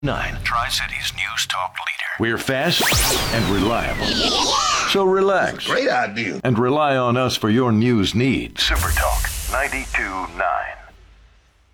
9. Tri-Cities News Talk leader. We're fast and reliable. So relax. Great idea. And rely on us for your news needs. Super Talk 92.9.